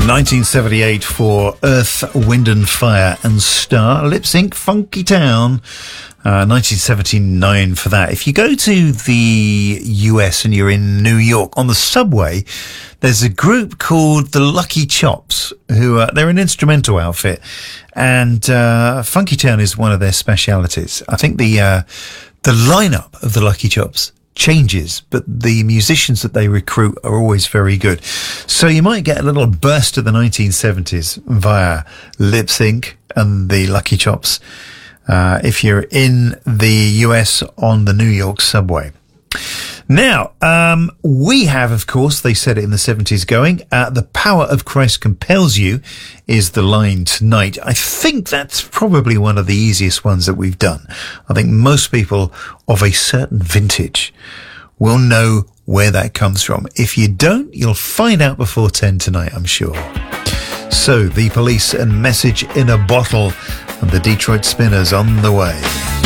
1978 for Earth, Wind and Fire and Star. Lip Sync, Funky Town. 1979 for that. If you go to the US and you're in New York, on the subway, there's a group called the Lucky Chops, who they're an instrumental outfit, and Funky Town is one of their specialities. I think the lineup of the Lucky Chops changes, but the musicians that they recruit are always very good. So you might get a little burst of the 1970s via Lip Sync and the Lucky Chops if you're in the US on the New York subway. Now, we have, of course, they said it in the 70s going, The Power of Christ Compels You is the line tonight. I think that's probably one of the easiest ones that we've done. I think most people of a certain vintage will know where that comes from. If you don't, you'll find out before 10 tonight, I'm sure. So, The Police and Message in a Bottle, and the Detroit Spinners on the way.